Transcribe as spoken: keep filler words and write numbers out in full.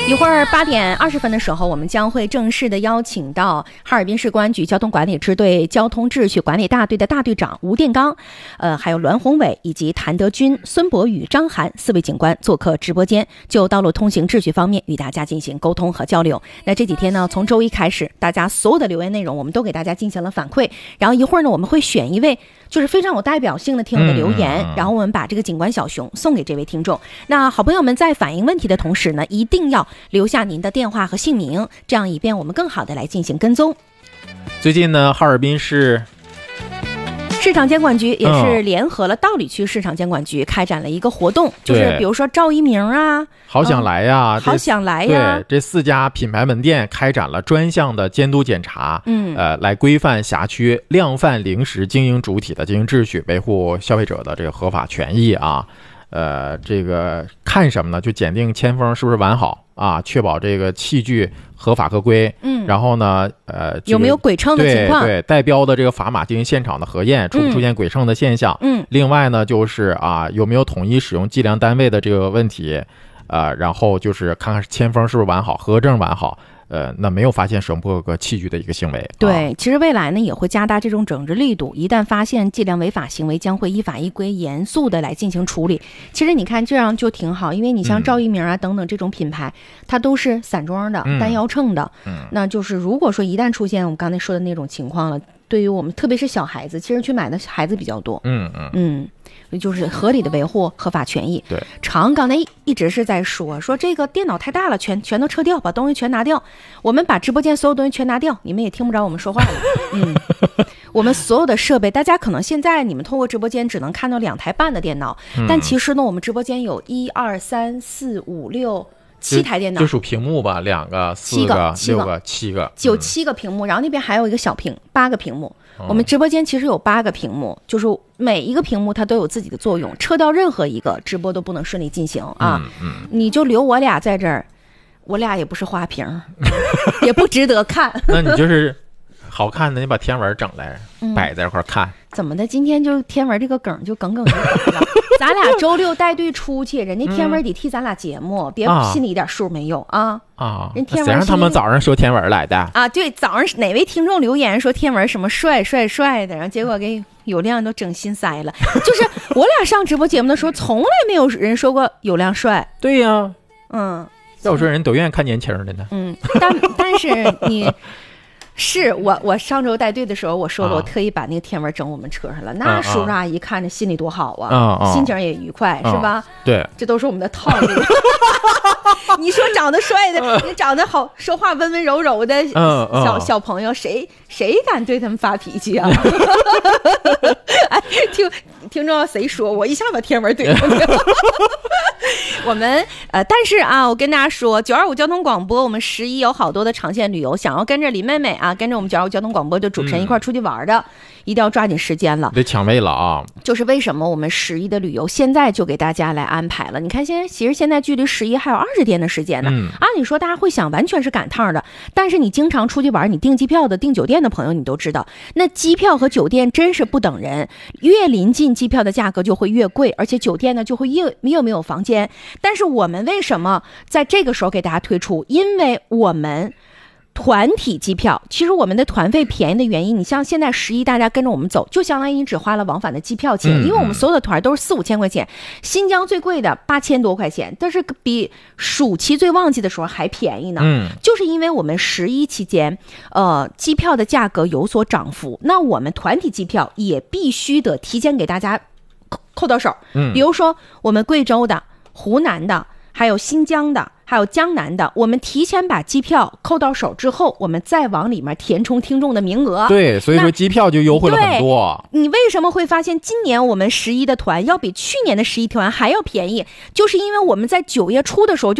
一会儿八点二十分的时候，我们将会正式的邀请到哈尔滨市公安局交通管理支队交通秩序管理大队的大队长吴殿刚，呃，还有栾宏伟以及谭德军、孙博宇、张涵四位警官做客直播间，就道路通行秩序方面与大家进行沟通和交流。那这几天呢，从周一开始，大家所有的留言内容我们都给大家进行了反馈，然后一会儿呢，我们会选一位就是非常有代表性的听友的留言，嗯、然后我们把这个警官小熊送给这位听众。那好朋友们在反映问题的同时呢，一定要留下您的电话和姓名，这样以便我们更好的来进行跟踪。 最近呢，哈尔滨市市场监管局也是联合了道里区市场监管局开展了一个活动，嗯、就是比如说赵一鸣啊， 好想来呀， 嗯、好想来呀， 对，这四家品牌门店开展了专项的监督检查，嗯，呃，来规范辖区量贩零食经营主体的经营秩序，维护消费者的这个合法权益啊。呃，这个看什么呢？就检定铅封是不是完好啊？确保这个器具合法合规。嗯，然后呢，呃， 有没有鬼秤的情况？ 对对，带标的这个砝码进行现场的核验，出不出现鬼秤的现象？嗯，另外呢，就是啊，有没有统一使用计量单位的这个问题？呃，然后就是看看铅封是不是完好，核证完好。呃，那没有发现使用不合格器具的一个行为。 对， 啊、 其实未来呢也会加大这种整治力度，一旦发现计量违法行为，将会依法依规严肃的来进行处理。其实你看这样就挺好，因为你像赵一鸣啊、嗯、等等这种品牌，它都是散装的、嗯、单腰秤的，嗯，那就是如果说一旦出现我们刚才说的那种情况了，对于我们特别是小孩子，其实去买的孩子比较多，嗯嗯嗯。就是合理的维护合法权益。 对， 厂刚才一直是在说说这个电脑太大了，全全都撤掉，把东西全拿掉。我们把直播间所有东西全拿掉，你们也听不着我们说话了。嗯，我们所有的设备，大家可能现在你们通过直播间只能看到两台半的电脑，嗯、但其实呢，我们直播间有一二三四五六。七台电脑， 就数屏幕吧，两个、四个、六个、七个， 有七个屏幕，然后那边还有一个小屏，八个屏幕。嗯、我们直播间其实有八个屏幕，就是每一个屏幕它都有自己的作用，撤掉任何一个，直播都不能顺利进行啊！嗯嗯、你就留我俩在这儿，我俩也不是花瓶，也不值得看。 那你就是好看的，你把天文整来、嗯、摆在一块看。 怎么的？今天就天文这个梗就耿耿于怀了。咱俩周六带队出去，人家天文得替咱俩节目，嗯、别心里一点数没有啊啊！ 人天文谁让他们早上说天文来的啊？对，早上哪位听众留言说天文什么帅帅帅的，然后结果给有亮都整心塞了。就是我俩上直播节目的时候，从来没有人说过有亮帅。 对呀、啊， 嗯， 要说人都愿意看年轻的呢。 嗯，但但是你。是我，我上周带队的时候，我说了，我特意把那个天文整我们车上了。啊、那叔叔阿姨看着心里多好啊，啊心情也愉快，啊、是吧？ 对， 这都是我们的套路。你说长得帅的，你长得好，说话温温柔柔的小、嗯、小朋友，谁谁敢对他们发脾气啊？哎，听听着谁说，我一下把天文怼上去了。我们呃，但是啊，我跟大家说，九二五交通广播，我们十一有好多的长线旅游，想要跟着李妹妹啊，跟着我们九二五交通广播的主持人一块出去玩的，嗯、一定要抓紧时间了， 得抢位了啊！ 就是为什么我们十一的旅游现在就给大家来安排了？你看，现在其实现在距离十一还有二十天的时间呢。嗯、按理说大家会想完全是赶趟的，但是你经常出去玩，你订机票的、订酒店的朋友，你都知道，那机票和酒店真是不等人，越临近机票的价格就会越贵，而且酒店呢就会越越没有房间。但是我们为什么在这个时候给大家推出？因为我们团体机票，其实我们的团费便宜的原因，你像现在十一大家跟着我们走，就相当于你只花了往返的机票钱，嗯、因为我们所有的团都是四五千块钱，新疆最贵的八千多块钱，但是比暑期最旺季的时候还便宜呢。嗯，就是因为我们十一期间，呃，机票的价格有所涨幅，那我们团体机票也必须得提前给大家扣扣到手。嗯，比如说我们贵州的、湖南的，还有新疆的，还有江南的，我们提前把机票扣到手之后，我们再往里面填充听众的名额。 对，所以说机票就优惠了很多。 你为什么会发现今年我们十一的团要比去年的十一团还要便宜？就是因为我们在九月初的时候就